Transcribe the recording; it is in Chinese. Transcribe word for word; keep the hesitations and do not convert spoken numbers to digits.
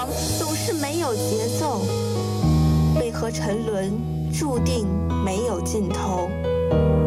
往总是没有节奏，为何沉沦注定没有尽头？